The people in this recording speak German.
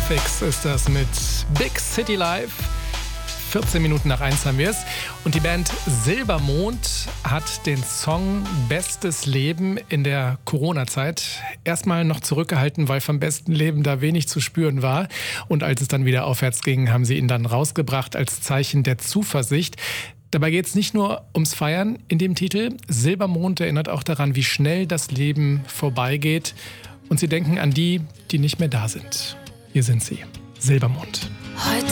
FX ist das mit Big City Life. 14 Minuten nach 1 haben wir es. Und die Band Silbermond hat den Song Bestes Leben in der Corona-Zeit erstmal noch zurückgehalten, weil vom besten Leben da wenig zu spüren war. Und als es dann wieder aufwärts ging, haben sie ihn dann rausgebracht als Zeichen der Zuversicht. Dabei geht es nicht nur ums Feiern in dem Titel. Silbermond erinnert auch daran, wie schnell das Leben vorbeigeht. Und sie denken an die, die nicht mehr da sind. Hier sind sie, Silbermond. Heute